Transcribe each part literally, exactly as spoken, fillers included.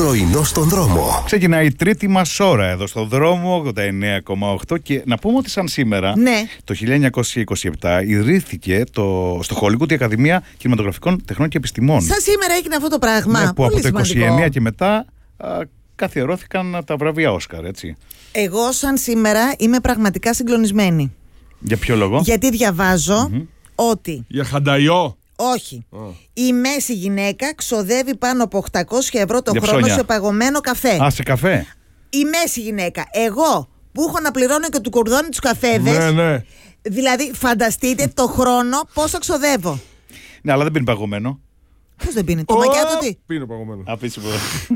Πρωινό στον δρόμο. Ξεκινάει η τρίτη μας ώρα εδώ στον δρόμο ογδόντα εννέα κόμμα οκτώ και να πούμε ότι σαν σήμερα, ναι. το χίλια εννιακόσια είκοσι επτά ιδρύθηκε το, στο Hollywood η Ακαδημία Κινηματογραφικών Τεχνών και Επιστημών. Σαν σήμερα έγινε αυτό το πράγμα. Ναι, που πολύ από το σημαντικό. είκοσι εννέα και μετά α, καθιερώθηκαν τα βραβεία Όσκαρ, έτσι. Εγώ σαν σήμερα είμαι πραγματικά συγκλονισμένη. Για ποιο λόγο? Γιατί διαβάζω Mm-hmm. ότι... Για χανταϊό. Όχι. Oh. Η μέση γυναίκα ξοδεύει πάνω από οκτακόσια ευρώ το Για χρόνο ψώνια. σε παγωμένο καφέ. Α, σε καφέ. Η μέση γυναίκα. Εγώ που έχω να πληρώνω και του κουρδώνει τους καφέδες. Ναι, ναι. Δηλαδή, φανταστείτε το χρόνο πόσο ξοδεύω. Ναι, αλλά δεν πίνει παγωμένο. Πώς δεν πίνει, το μακιάτο τι. Πίνω παγωμένο. Απίσιμο.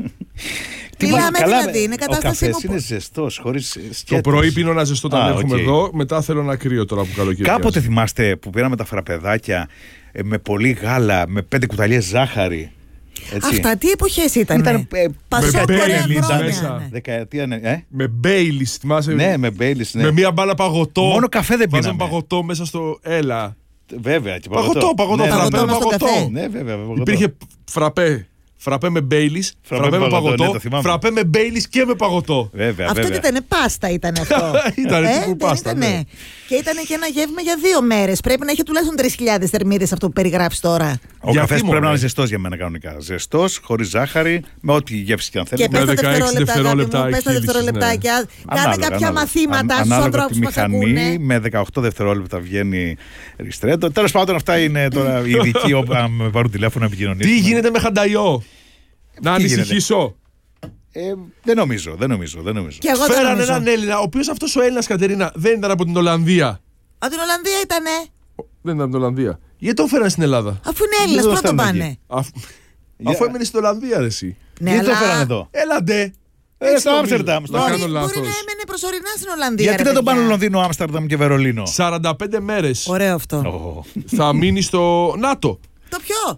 Μιλάμε Καλά, δηλαδή, είναι κατάστασή ο μου. καφές είναι ζεστός, χωρίς σκέτες. Το πρωί πίνω ένα ζεστό όταν Α, έρχομαι οκ. εδώ. Μετά θέλω ένα κρύο τώρα που καλοκαίρι. Κάποτε θυμάστε που πήραμε τα φραπεδάκια ε, με πολύ γάλα, με πέντε κουταλιές ζάχαρη. Έτσι. Αυτά τι εποχές ήταν. Ήταν ε, Πασόκ, με ωραία μπέλι χρόνια, μέσα. ναι. δεκαετία, ναι. Ε? Με Μπέιλις, θυμάσαι. Ναι, με Μπέιλις, ναι. Με μία μπάλα παγωτό. Μόνο καφέ δεν Βάζαμε πίναμε. παγωτό μέσα στο. Έλα. Βέβαια, και Παγωτό, παγωτό, Ναι, φραπέ παγωτό με μες στο παγωτό. καφέ. Ναι, βέβαια, παγωτό. Υπήρχε φραπέ. Φραπέ με Μπέιλις, Φραπέ φραπέ με με παγωτό, ναι, παγωτό, το θυμάμαι. φραπέ με Μπέιλις και με παγωτό. Βέβαια, Αυτό βέβαια. τι ήτανε, πάστα ήταν αυτό. Ήτανε τύπου δεν πάστα, ήτανε. ναι. Και ήταν και ένα γεύμα για δύο μέρες. Πρέπει να έχει τουλάχιστον τρεις χιλιάδες θερμίδες αυτό που περιγράφεις τώρα. Ο Γιατί καφές μόνο, πρέπει να είναι ε? ζεστός για μένα κανονικά. Ζεστός, χωρίς ζάχαρη, με ό,τι γεύση και αν Και θέλετε. πες τα δεκαέξι δευτερόλεπτα, αγάπη μου, δευτερόλεπτα πες τα εκκίνησης, δευτερολεπτάκια. Κάνε Ανάλογα, κάποια ανάλογα. μαθήματα Αν- στους ανάλογα ανθρώπους τη που μας μηχανή, ακούνε. με δεκαοκτώ δευτερόλεπτα βγαίνει ριστρέτο. Τέλος πάντων, αυτά είναι τώρα οι ειδικοί όπου αν με πάρουν τηλέφωνο να επικοινωνήσουν. Τι γίνεται με χανταϊό. Να Τι γίνεται? ανησυχήσω. Ε, δεν νομίζω, δεν νομίζω, δεν νομίζω. Και εγώ δεν Φέρανε νομίζω. έναν Έλληνα, ο οποίος αυτός ο Έλληνας, Κατερίνα, δεν ήταν από την Ολλανδία. Από την Ολλανδία ήτανε. Δεν ήταν από την Ολλανδία. Γιατί τον φέρανε στην Ελλάδα. Αφού είναι Έλληνας, Δεν πού να τον δώσανε πάνε. εκεί. Αφ- Για- Αφού έμενε στην Ολλανδία, ρε εσύ. Ναι, Γιατί το αλλά- φέρανε εδώ. Έλαντε. Ε, Έτσι στο νομίζω. Άμστερνταμ. στο Να Μπορεί, κάνω μπορεί λάθος. να έμενε προσωρινά στην Ολλανδία. Γιατί ρε δεν τον παιδιά. πάνε Λονδίνο, Άμστερνταμ και Βερολίνο. σαράντα πέντε μέρες Ωραίο αυτό. Ω. θα μείνει στο ΝΑΤΟ. Το ποιο?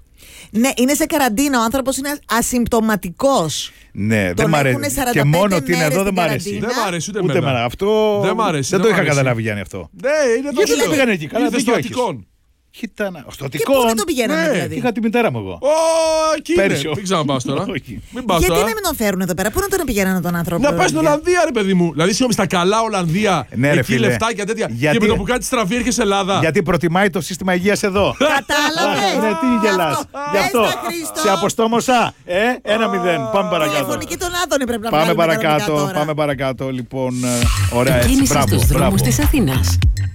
Ναι, είναι σε καραντίνα. Ο άνθρωπος είναι ασυμπτωματικός. Ναι, δεν Τον μ' αρέσει. έχουνε σαράντα Και πέντε μόνο ότι είναι μέρες εδώ δεν στην μ' αρέσει. καραντίνα. Δεν μ' αρέσει ούτε Ούτε εμένα. εμένα. Αυτό Δεν μ' αρέσει, δεν δεν το μ' είχα αρέσει. καταλάβει, Γιάννη, αυτό. Ναι, είναι εδώ. Γιατί δεν πήγανε εκεί, καλά, Ήρθε δίκιο στο έχεις. Αττικόν. Κοίτα, να- στο Και Αττικόν. πού δεν τον πηγαίνανε Ναι. δηλαδή. Είχα τη μητέρα μου εγώ. Ω, εκεί είναι. Πέρυσι. Μην ξαναπάς τώρα. Όχι. Μην πας Γιατί τώρα. να μην τον φέρουν εδώ πέρα, πού να τον πηγαίνανε τον άνθρωπο. Να πας στην Ολλανδία, ρε παιδί μου. Δηλαδή, συγγνώμη, στα καλά Ολλανδία. Ναι, ρε, εκεί φίλε. λεφτάκια τέτοια. Γιατί- Και με το που κάτι στραβή έρχεσαι Ελλάδα. Γιατί προτιμάει το σύστημα υγείας εδώ. Κατάλαβες. Ναι, τι γελάς. Γι' Πες αυτό. τα, Χρήστο. Σε αποστόμωσα. Ε, ένα μηδέν. Πάμε παρακάτω. Τηλεφωνική των Άδωνη πρέπει να Πάμε βγάλουμε παρακάτω. κανονικά τώρα. Πάμε παρακάτω. Λοιπόν, ε, ωραία, έτσι. Κίνηση Μπράβο. στους μπράβο. δρόμους της Αθήνας.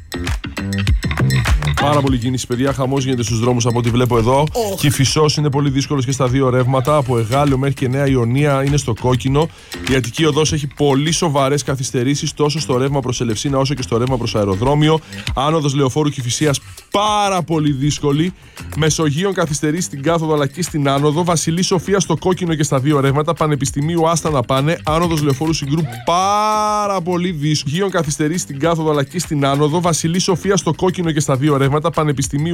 Πάρα πολύ κίνηση, παιδιά. Χαμός γίνεται στους δρόμους από ό,τι βλέπω εδώ. Oh. Κηφισός είναι πολύ δύσκολος και στα δύο ρεύματα. Από Εγάλεο μέχρι και Νέα Ιωνία είναι στο κόκκινο. Η Αττική Οδός έχει πολύ σοβαρές καθυστερήσεις τόσο στο ρεύμα προς Ελευσίνα όσο και στο ρεύμα προς αεροδρόμιο. Άνοδος Λεωφόρου Κηφισίας πάρα πολύ δύσκολη. Μεσογείων καθυστερήσει στην κάθοδο αλλά και στην άνοδο. Βασιλή Σοφία στο κόκκινο και στα δύο ρεύματα. Πανεπιστημίου Άστα να πάνε. Άνοδος Λεωφόρου Συγκρού πάρα πολύ δύσκολη. Μεσογείων καθυστερήσει στην κάθοδο αλλά και στην άνοδο. Βασιλή Σοφία στο κόκκινο και στα δύο ρεύματα. Πανεπιστημίου